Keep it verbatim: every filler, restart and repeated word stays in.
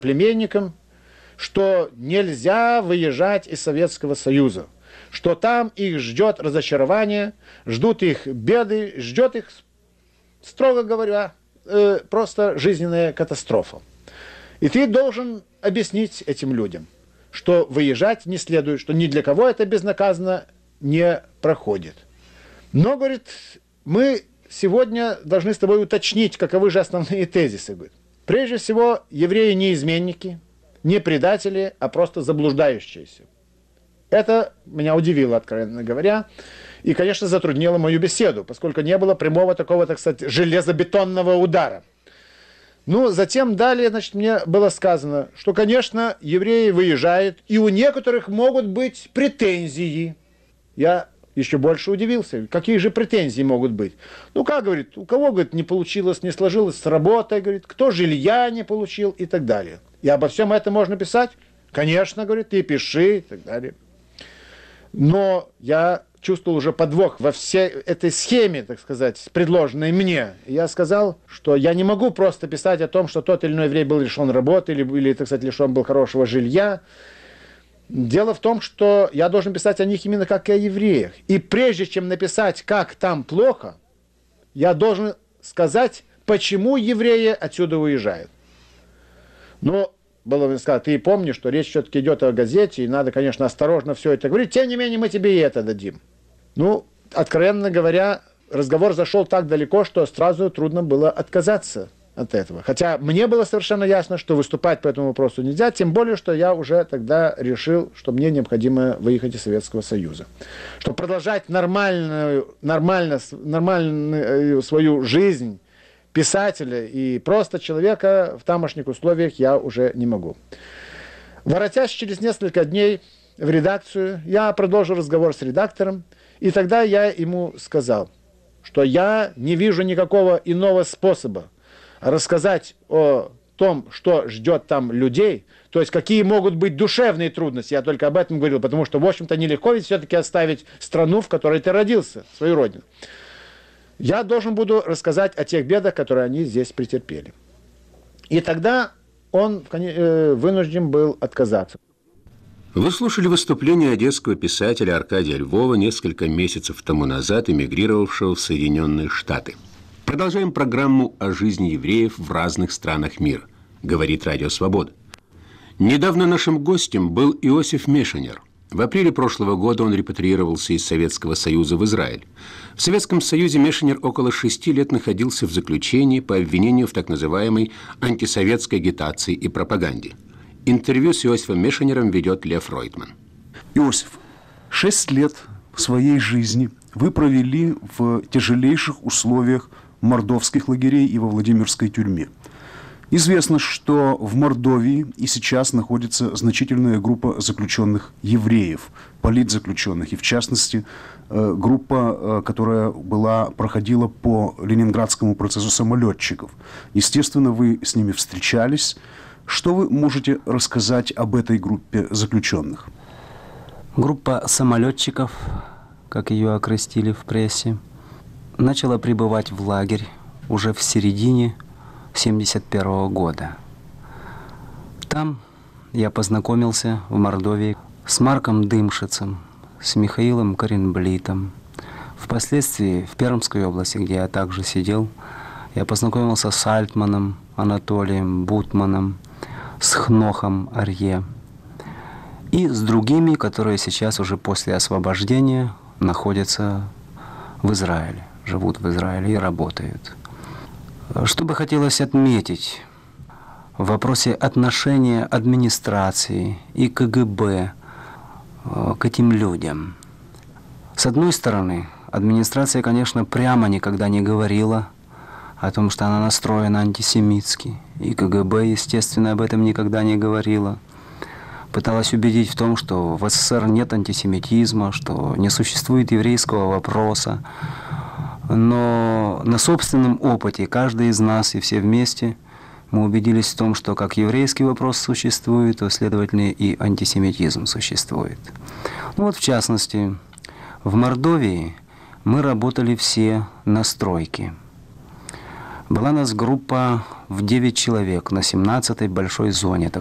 племенникам, что нельзя выезжать из Советского Союза, что там их ждет разочарование, ждут их беды, ждет их, строго говоря, э, просто жизненная катастрофа. И ты должен объяснить этим людям, что выезжать не следует, что ни для кого это безнаказанно не проходит. Но, говорит, мы сегодня должны с тобой уточнить, каковы же основные тезисы. Говорит. Прежде всего, евреи не изменники, не предатели, а просто заблуждающиеся. Это меня удивило, откровенно говоря, и, конечно, затруднило мою беседу, поскольку не было прямого такого, так сказать, железобетонного удара. Ну, затем далее, значит, мне было сказано, что, конечно, евреи выезжают, и у некоторых могут быть претензии. Я еще больше удивился. Какие же претензии могут быть? Ну, как, говорит, у кого, говорит, не получилось, не сложилось с работой, говорит, кто жилья не получил и так далее. И обо всем этом можно писать? Конечно, говорит, ты пиши и так далее. Но я чувствовал уже подвох во всей этой схеме, так сказать, предложенной мне. Я сказал, что я не могу просто писать о том, что тот или иной еврей был лишен работы или, или так сказать, лишен был хорошего жилья. Дело в том, что я должен писать о них именно как и о евреях. И прежде чем написать, как там плохо, я должен сказать, почему евреи отсюда уезжают. Но было бы сказано, ты помнишь, что речь все-таки идет о газете, и надо, конечно, осторожно все это говорить. Тем не менее, мы тебе и это дадим. Ну, откровенно говоря, разговор зашел так далеко, что сразу трудно было отказаться от этого. Хотя мне было совершенно ясно, что выступать по этому вопросу нельзя, тем более, что я уже тогда решил, что мне необходимо выехать из Советского Союза. Чтобы продолжать нормальную, нормально, нормальную свою жизнь писателя и просто человека в тамошних условиях я уже не могу. Воротясь через несколько дней в редакцию, я продолжил разговор с редактором, и тогда я ему сказал, что я не вижу никакого иного способа рассказать о том, что ждет там людей, то есть какие могут быть душевные трудности, я только об этом говорил, потому что, в общем-то, нелегко ведь все-таки оставить страну, в которой ты родился, свою родину. Я должен буду рассказать о тех бедах, которые они здесь претерпели. И тогда он вынужден был отказаться. Вы слушали выступление одесского писателя Аркадия Львова, несколько месяцев тому назад эмигрировавшего в Соединенные Штаты. Продолжаем программу о жизни евреев в разных странах мира, говорит Радио Свобода. Недавно нашим гостем был Иосиф Мешенер. В апреле прошлого года он репатриировался из Советского Союза в Израиль. В Советском Союзе Мешенер около шести лет находился в заключении по обвинению в так называемой антисоветской агитации и пропаганде. Интервью с Иосифом Мешенером ведет Лев Ройтман. Иосиф, шесть лет своей жизни вы провели в тяжелейших условиях мордовских лагерей и во Владимирской тюрьме. Известно, что в Мордовии и сейчас находится значительная группа заключенных евреев, политзаключенных, и в частности группа, которая была, проходила по ленинградскому процессу самолетчиков. Естественно, вы с ними встречались. Что вы можете рассказать об этой группе заключенных? Группа самолетчиков, как ее окрестили в прессе, начала прибывать в лагерь уже в середине семьдесят первого года. Там я познакомился в Мордовии с Марком Дымшицем, с Михаилом Коренблитом. Впоследствии в Пермской области, где я также сидел, я познакомился с Альтманом Анатолием, Бутманом, с Хнохом Арье и с другими, которые сейчас уже после освобождения находятся в Израиле, живут в Израиле и работают. Что бы хотелось отметить в вопросе отношения администрации и ка гэ бэ к этим людям. С одной стороны, администрация, конечно, прямо никогда не говорила о том, что она настроена антисемитски. И ка гэ бэ, естественно, об этом никогда не говорила. Пыталась убедить в том, что в эс эс эс эр нет антисемитизма, что не существует еврейского вопроса. Но на собственном опыте каждый из нас и все вместе мы убедились в том, что как еврейский вопрос существует, то, следовательно, и антисемитизм существует. Ну вот, в частности, в Мордовии мы работали все на стройке. Была у нас группа в девять человек на семнадцатой большой зоне.